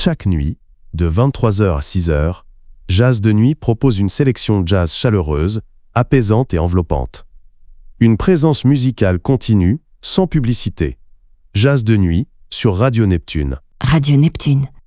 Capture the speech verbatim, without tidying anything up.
Chaque nuit, de vingt-trois heures à six heures, Jazz de Nuit propose une sélection jazz chaleureuse, apaisante et enveloppante. Une présence musicale continue, sans publicité. Jazz de Nuit, sur Radio Neptune. Radio Neptune.